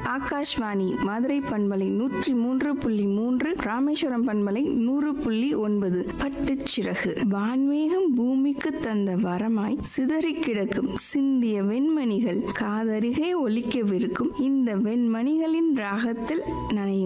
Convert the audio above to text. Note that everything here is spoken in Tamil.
ஆகாஷ்வாணி மதுரை பண்பலை 103.3, ராமேஸ்வரம் பண்பலை 100.9. பட்டுச்சிறகு வான்மேகம் பூமிக்கு தந்த வரமாய் சிதறி கிடக்கும் சிந்திய வெண்மணிகள் காதருகே ஒலிக்கவிருக்கும் இந்த வெண்மணிகளின் ராகத்தில் நனையும்